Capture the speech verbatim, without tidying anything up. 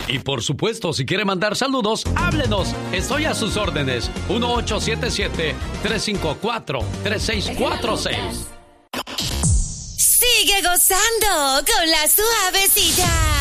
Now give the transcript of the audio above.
Y por supuesto, si quiere mandar saludos, háblenos. Estoy a sus órdenes. uno ocho siete siete, tres cinco cuatro, tres seis cuatro seis. Sigue gozando con la suavecita.